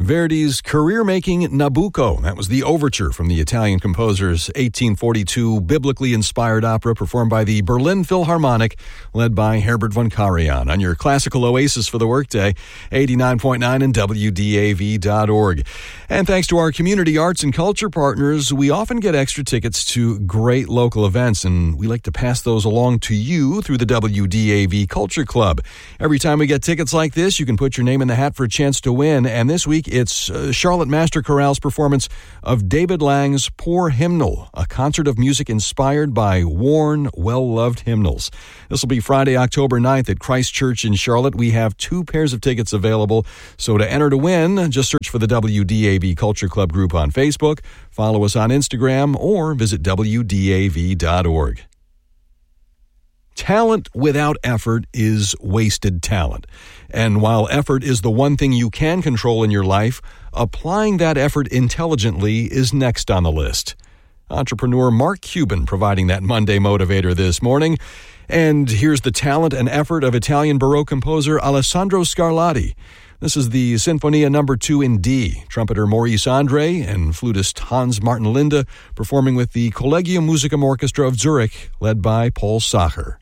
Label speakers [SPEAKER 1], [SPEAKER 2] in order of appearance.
[SPEAKER 1] Verdi's career-making Nabucco. That was the overture from the Italian composer's 1842 biblically inspired opera performed by the Berlin Philharmonic, led by Herbert von Karajan. On your classical oasis for the workday, 89.9 and WDAV.org. And thanks to our community arts and culture partners, we often get extra tickets to great local events, and we like to pass those along to you through the WDAV Culture Club. Every time we get tickets like this, you can put your name in the hat for a chance to win, and this week it's Charlotte Master Chorale's performance of David Lang's Poor Hymnal, a concert of music inspired by worn, well-loved hymnals. This will be Friday, October 9th at Christ Church in Charlotte. We have 2 pairs of tickets available, so to enter to win, just search for the WDAV Culture Club group on Facebook, follow us on Instagram, or visit WDAV.org. Talent without effort is wasted talent. And while effort is the one thing you can control in your life, applying that effort intelligently is next on the list. Entrepreneur Mark Cuban providing that Monday motivator this morning. And here's the talent and effort of Italian Baroque composer Alessandro Scarlatti. This is the Sinfonia No. 2 in D. Trumpeter Maurice Andre and flutist Hans Martin Linde performing with the Collegium Musicum Orchestra of Zurich, led by Paul Sacher.